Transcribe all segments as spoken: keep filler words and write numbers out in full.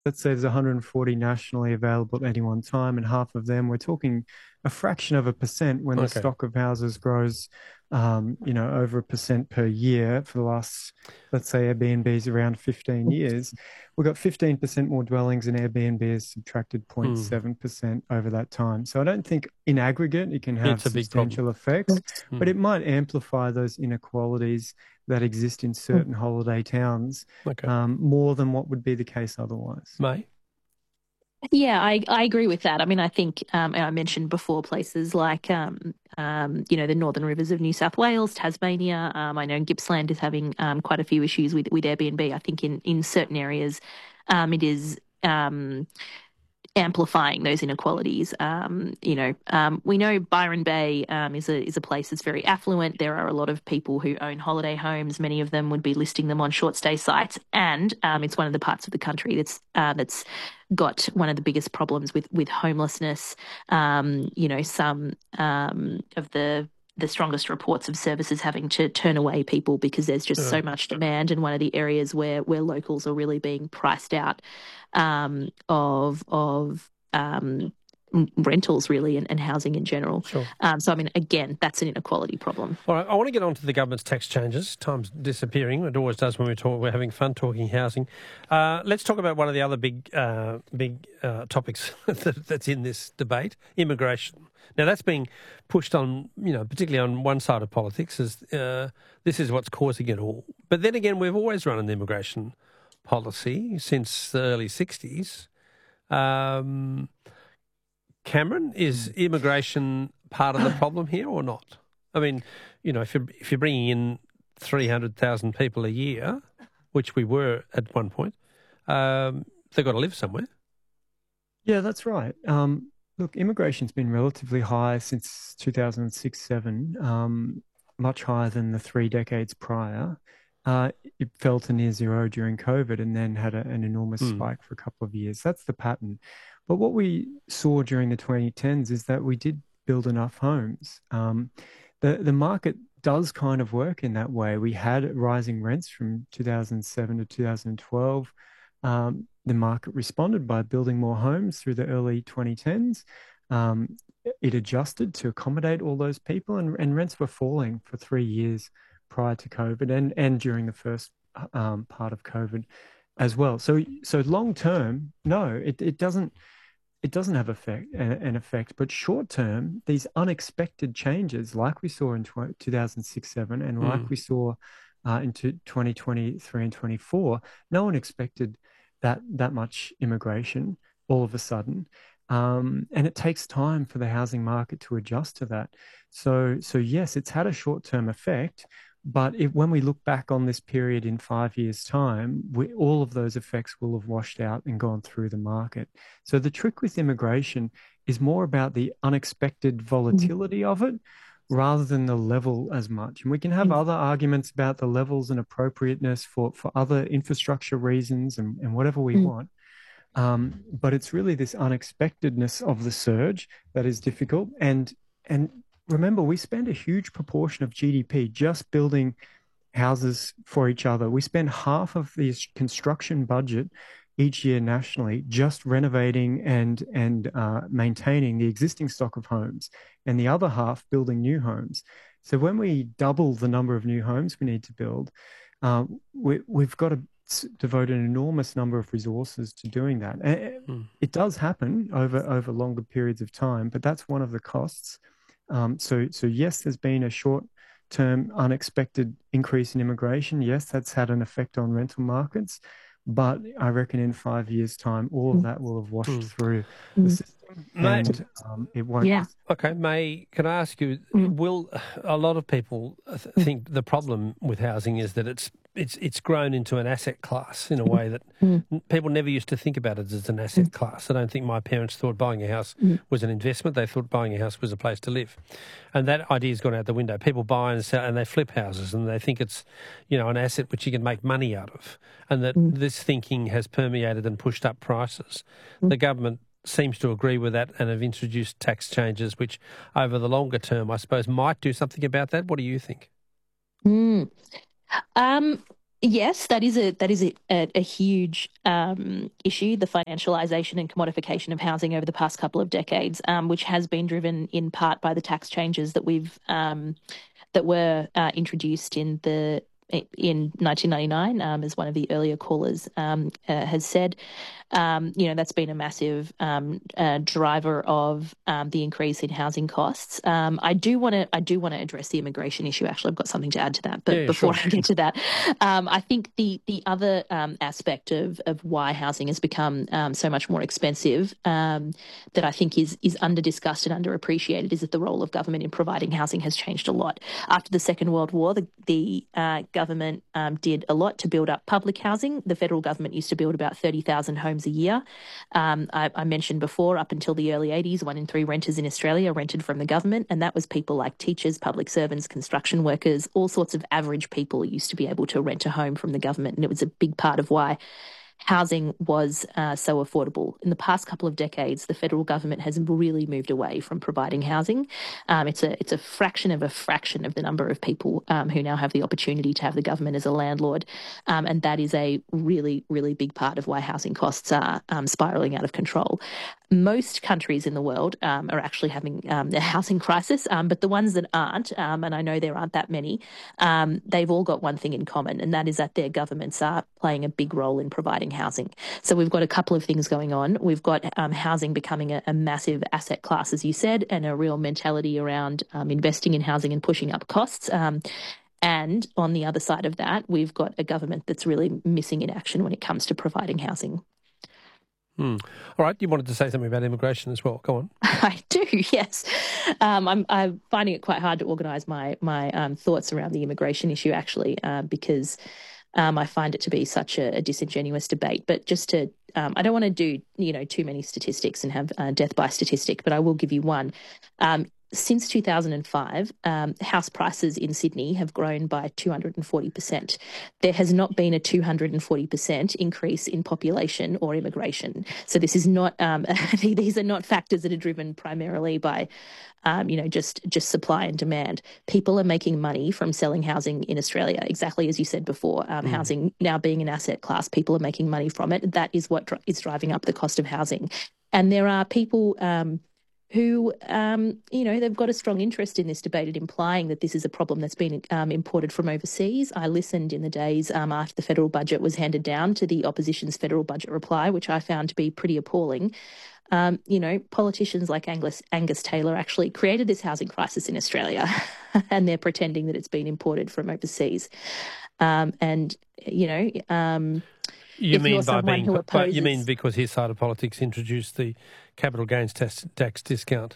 let's say there's one hundred forty nationally available at any one time, and half of them, we're talking a fraction of a percent when the Okay. stock of houses grows, um, you know, over a percent per year for the last, let's say Airbnb's around fifteen years. We've got fifteen percent more dwellings, and Airbnb has subtracted Mm. zero point seven percent over that time. So I don't think in aggregate it can have It's a big problem. substantial effects, but Mm. it might amplify those inequalities that exist in certain holiday towns, Okay. um, more than what would be the case otherwise. May? Yeah, I, I agree with that. I mean, I think um, I mentioned before places like, um, um, you know, the Northern Rivers of New South Wales, Tasmania. Um, I know Gippsland is having um, quite a few issues with, with Airbnb. I think in, in certain areas um, it is um, amplifying those inequalities. Um, you know, um, we know Byron Bay um, is a is a place that's very affluent. There are a lot of people who own holiday homes. Many of them would be listing them on short stay sites, and um, it's one of the parts of the country that's uh, that's got one of the biggest problems with with homelessness. Um, you know, some um, of the the strongest reports of services having to turn away people because there's just Yeah. so much demand, and one of the areas where where locals are really being priced out um, of of um, rentals really and, and housing in general. Sure. Um, so I mean, again, that's an inequality problem. All right, I want to get on to the government's tax changes. Time's disappearing. It always does when we talk. We're having fun talking housing. Uh, let's talk about one of the other big, uh, big uh, topics that, that's in this debate: immigration. Now, that's being pushed on, you know, particularly on one side of politics, as uh, this is what's causing it all. But then again, we've always run an immigration policy since the early sixties. Um, Cameron, is immigration part of the problem here or not? I mean, you know, if you're, if you're bringing in three hundred thousand people a year, which we were at one point, um, they've got to live somewhere. Yeah, that's right. Um, look, immigration's been relatively high since two thousand six, seven, um, much higher than the three decades prior. Uh, it fell to near zero during COVID and then had a, an enormous Mm. spike for a couple of years. That's the pattern. But what we saw during the twenty tens is that we did build enough homes. Um, the the market does kind of work in that way. We had rising rents from two thousand seven to two thousand twelve. Um, the market responded by building more homes through the early twenty tens. Um, it adjusted to accommodate all those people, and, and rents were falling for three years prior to COVID and, and during the first um, part of COVID as well. So so long term, no, it, it doesn't it doesn't have effect an effect, but short term, these unexpected changes, like we saw in two thousand six, seven, and like Mm. we saw uh, into twenty twenty-three and twenty-four, no one expected that that much immigration all of a sudden. Um, and it takes time for the housing market to adjust to that. So, so yes, it's had a short-term effect, but if, when we look back on this period in five years' time, we, all of those effects will have washed out and gone through the market. So the trick with immigration is more about the unexpected volatility of it rather than the level as much. And we can have other arguments about the levels and appropriateness for, for other infrastructure reasons and, and whatever we want. Um, but it's really this unexpectedness of the surge that is difficult. And and remember, we spend a huge proportion of G D P just building houses for each other. We spend half of the construction budget each year nationally just renovating and and uh, maintaining the existing stock of homes, and the other half building new homes. So when we double the number of new homes we need to build, uh, we, we've got to devote an enormous number of resources to doing that. And Mm. it does happen over over longer periods of time, but that's one of the costs. Um, so so yes, there's been a short term unexpected increase in immigration. Yes, that's had an effect on rental markets, but I reckon in five years' time, all of that will have washed Mm. through the system, Mate. and um, it won't. Yeah. Okay, May, can I ask you, Mm. will a lot of people th- think the problem with housing is that it's it's it's grown into an asset class in a way that Mm. n- people never used to think about it as an asset class. I don't think my parents thought buying a house Mm. was an investment. They thought buying a house was a place to live. And that idea's gone out the window. People buy and sell and they flip houses and they think it's, you know, an asset which you can make money out of. And that Mm. this thinking has permeated and pushed up prices. Mm. The government seems to agree with that and have introduced tax changes which over the longer term I suppose might do something about that. What do you think? Mm. Um, Yes, that is a that is a, a, a huge um, issue, the financialisation and commodification of housing over the past couple of decades, um, which has been driven in part by the tax changes that we've um, that were uh, introduced in the in nineteen ninety-nine, um, as one of the earlier callers um, uh, has said. Um, you know, that's been a massive um, uh, driver of um, the increase in housing costs. Um, I do want to I do want to address the immigration issue. Actually, I've got something to add to that. But Yeah, yeah, before sure. I get to that, um, I think the the other um, aspect of of why housing has become um, so much more expensive um, that I think is is under discussed and underappreciated is that the role of government in providing housing has changed a lot. After the Second World War, the the uh, government um, did a lot to build up public housing. The federal government used to build about thirty thousand homes a year. Um, I, I mentioned before, up until the early eighties, one in three renters in Australia rented from the government, and that was people like teachers, public servants, construction workers, all sorts of average people used to be able to rent a home from the government, and it was a big part of why housing was uh, so affordable. In the past couple of decades, the federal government has really moved away from providing housing. Um, it's a it's a fraction of a fraction of the number of people um, who now have the opportunity to have the government as a landlord, um, and that is a really really big part of why housing costs are um, spiraling out of control. Most countries in the world um, are actually having um, a housing crisis, um, but the ones that aren't, um, and I know there aren't that many, um, they've all got one thing in common, and that is that their governments are playing a big role in providing housing. So we've got a couple of things going on. We've got um, housing becoming a, a massive asset class, as you said, and a real mentality around um, investing in housing and pushing up costs. Um, and on the other side of that, we've got a government that's really missing in action when it comes to providing housing. Hmm. All right, you wanted to say something about immigration as well. Go on. I do, yes. Um, I'm, I'm finding it quite hard to organise my my um, thoughts around the immigration issue, actually, uh, because um, I find it to be such a, a disingenuous debate. But just to, um, I don't want to do you know too many statistics and have uh, death by statistic, but I will give you one. Um, Since two thousand five, um, house prices in Sydney have grown by two hundred forty percent. There has not been a two hundred forty percent increase in population or immigration. So this is not, um, these are not factors that are driven primarily by, um, you know, just, just supply and demand. People are making money from selling housing in Australia, exactly as you said before. Um, mm. Housing now being an asset class, people are making money from it. That is what dri- is driving up the cost of housing. And there are people... Um, who, um, you know, they've got a strong interest in this debate at implying that this is a problem that's been um, imported from overseas. I listened in the days um, after the federal budget was handed down to the opposition's federal budget reply, which I found to be pretty appalling. Um, you know, politicians like Angus, Angus Taylor actually created this housing crisis in Australia, and they're pretending that it's been imported from overseas. Um, and, you know... Um, You if mean by being, opposes... but you mean because his side of politics introduced the capital gains tax, tax discount?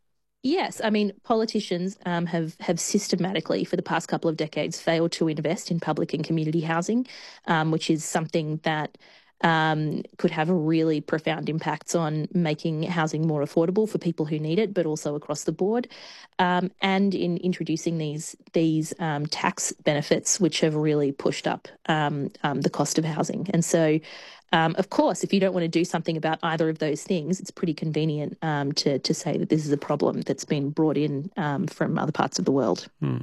Yes, I mean politicians um, have have systematically for the past couple of decades failed to invest in public and community housing, um, which is something that um, could have really profound impacts on making housing more affordable for people who need it, but also across the board, um, and in introducing these these um, tax benefits, which have really pushed up um, um, the cost of housing. And so, um, of course, if you don't want to do something about either of those things, it's pretty convenient um, to to say that this is a problem that's been brought in um, from other parts of the world. Hmm.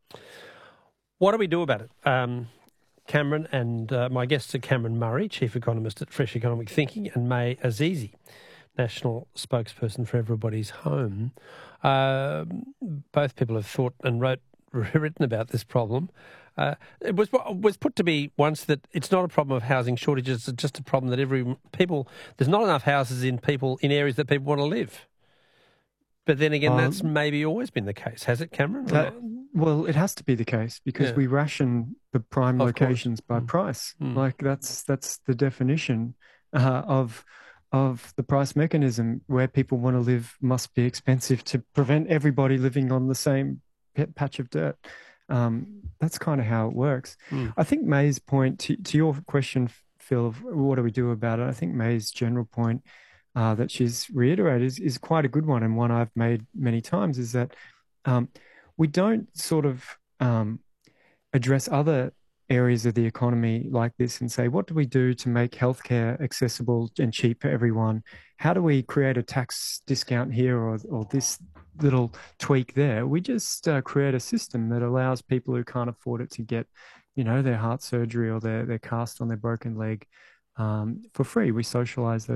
What do we do about it? Um, Cameron and uh, my guests are Cameron Murray, Chief Economist at Fresh Economic Thinking, and May Azizi, National Spokesperson for Everybody's Home. Uh, both people have thought and wrote written about this problem. Uh, it was was put to be once that it's not a problem of housing shortages; it's just a problem that every people there's not enough houses in people in areas that people want to live. But then again, um, that's maybe always been the case, has it, Cameron? That, well, it has to be the case because yeah. we ration the prime of locations course. by mm. price. Mm. Like that's that's the definition uh, of of the price mechanism. Where people want to live must be expensive to prevent everybody living on the same patch of dirt. Um, that's kind of how it works. Mm. I think May's point to, to your question, Phil, of what do we do about it? I think May's general point Uh, that she's reiterated is, is quite a good one, and one I've made many times, is that um, we don't sort of um, address other areas of the economy like this and say, what do we do to make healthcare accessible and cheap for everyone? How do we create a tax discount here or, or this little tweak there? We just uh, create a system that allows people who can't afford it to get you know, their heart surgery or their, their cast on their broken leg um, for free. We socialize those